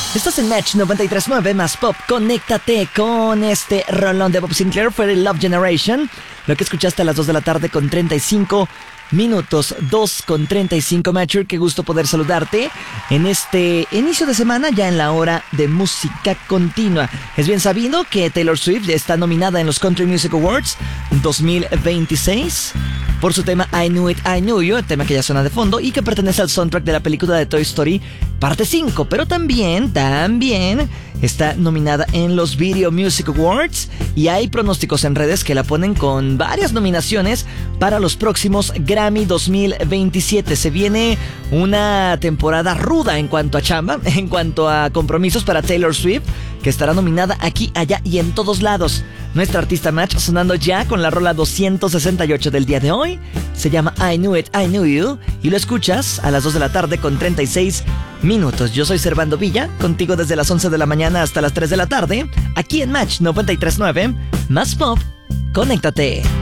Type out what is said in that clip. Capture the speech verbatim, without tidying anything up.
Estás en Match noventa y tres punto nueve más Pop. Conéctate con este rolón de Bob Sinclair. Fue el Love Generation. Lo que escuchaste a las dos de la tarde con treinta y cinco minutos. dos con treinta y cinco, Matcher. Qué gusto poder saludarte en este inicio de semana, ya en la hora de música continua. Es bien sabido que Taylor Swift está nominada en los Country Music Awards dos mil veintiséis por su tema I Knew It, I Knew You, el tema que ya suena de fondo y que pertenece al soundtrack de la película de Toy Story parte cinco, pero también, también está nominada en los Video Music Awards y hay pronósticos en redes que la ponen con varias nominaciones para los próximos Grammy dos mil veintisiete. Se viene una temporada ruda en cuanto a chamba, en cuanto a compromisos para Taylor Swift, que estará nominada aquí, allá y en todos lados. Nuestra artista Match sonando ya con la rola doscientos sesenta y ocho del día de hoy. Se llama I Knew It, I Knew You y lo escuchas a las dos de la tarde con treinta y seis minutos. Yo soy Servando Villa, contigo desde las once de la mañana hasta las tres de la tarde, aquí en Match noventa y tres punto nueve, más Pop, conéctate.